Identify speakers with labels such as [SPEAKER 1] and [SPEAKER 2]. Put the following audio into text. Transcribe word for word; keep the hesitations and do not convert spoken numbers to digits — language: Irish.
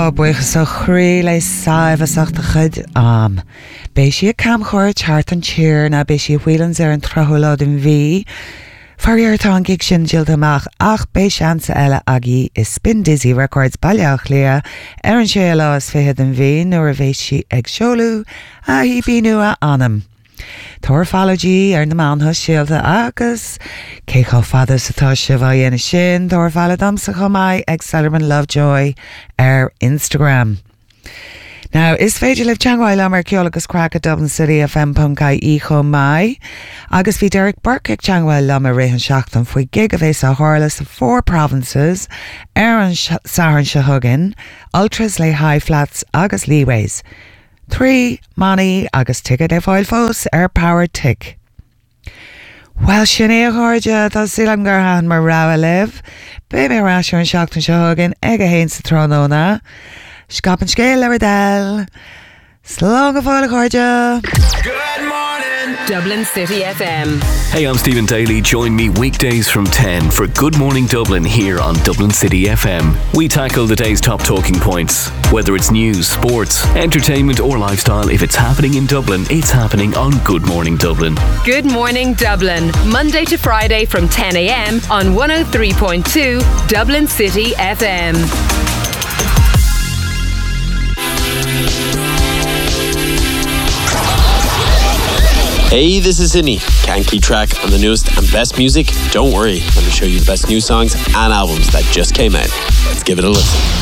[SPEAKER 1] Tá buchas so chrí le saibhasach de chud am. Bé si a camchóir teart an tír na bé si bhuilann ar an trothlód in bhí. Farir tá an gig sin Jill amach ach bé seansa eile agé is Spin Dizzy Records bailach lia ar an sé lá is fihead an bhí nuair a bhéis si ag seolú a hí bí nua anam. Tor fallagí ar na manthas síalta agus cé cho fada satá se bha dhéana sin tor fallad amsa chomáid ag Sallerman Lovejoy ar Instagram. Now, is féidir libh teangáil am ar ceolalas crack a Dublin City F M Punkai í chomáid agus bhí Derek Burke ag teangáil am ar réhan seachtan faoi gig a bhés a hálas of four provinces ar an Saharan Shahuggin, Ultras le High Flats agus Leeways. Three money agus ticket e fáil fós ar Power Tick. Well, sin é a cháirde tá sílam gur han mar rá a libh, bé mé ráisiú an seachtain Shahuggin ag a héin sa trónóna. Scapan scéil ar del. Slán a fáil a cháirde.
[SPEAKER 2] Good morning,
[SPEAKER 3] Dublin City F M.
[SPEAKER 4] Hey, I'm Stephen Daly. Join me weekdays from ten for Good Morning Dublin here on Dublin City F M. We tackle the day's top talking points. Whether it's news, sports, entertainment or lifestyle, if it's happening in Dublin, it's happening on Good Morning Dublin.
[SPEAKER 3] Good Morning Dublin, Monday to Friday from ten a m on one oh three point two Dublin City F M.
[SPEAKER 5] Hey, this is Sydney. Can't keep track on the newest and best music? Don't worry, let me show you the best new songs and albums that just came out. Let's give it a listen.